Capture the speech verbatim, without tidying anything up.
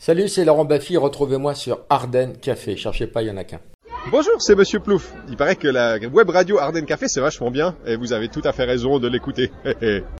Salut, c'est Laurent Baffy, retrouvez-moi sur Ardennes Café, cherchez pas, il y en a qu'un. Bonjour, c'est Monsieur Plouf. Il paraît que la web radio Ardennes Café c'est vachement bien et vous avez tout à fait raison de l'écouter.